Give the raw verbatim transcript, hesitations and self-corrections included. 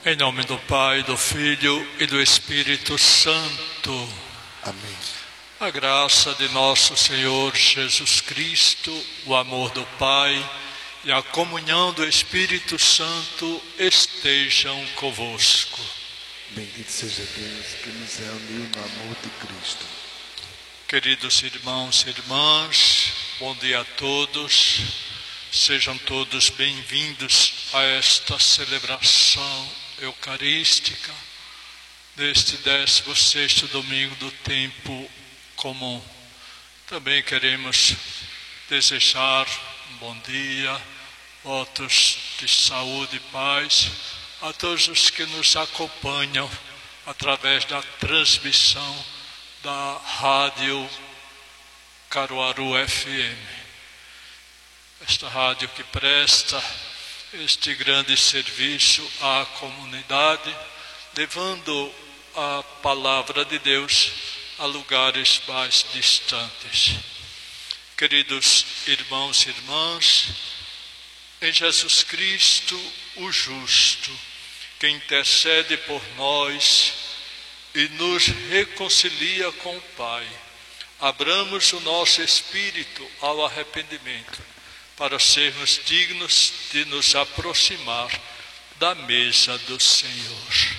Em nome do Pai, do Filho e do Espírito Santo. Amém. A graça de nosso Senhor Jesus Cristo, o amor do Pai e a comunhão do Espírito Santo estejam convosco. Bendito seja Deus que nos reuniu no amor de Cristo. Queridos irmãos e irmãs, bom dia a todos. Sejam todos bem-vindos a esta celebração eucarística deste décimo sexto domingo do tempo comum. Também queremos desejar um bom dia, votos de saúde e paz a todos os que nos acompanham através da transmissão da Rádio Caruaru F M. Esta rádio que presta este grande serviço à comunidade, levando a palavra de Deus a lugares mais distantes. Queridos irmãos e irmãs, em Jesus Cristo, o justo, que intercede por nós e nos reconcilia com o Pai, abramos o nosso espírito ao arrependimento, para sermos dignos de nos aproximar da mesa do Senhor.